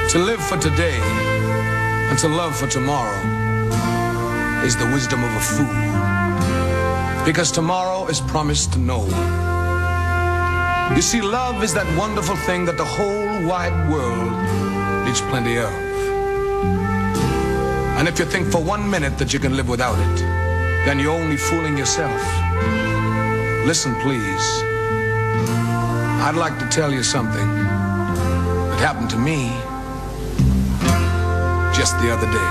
To live for today and to love for tomorrow is the wisdom of a fool, because tomorrow is promised to no one. You see, love is that wonderful thing that the whole wide world needs plenty of. And if you think for 1 minute that you can live without it, then you're only fooling yourself. Listen, please. I'd like to tell you something that happened to me just the other day.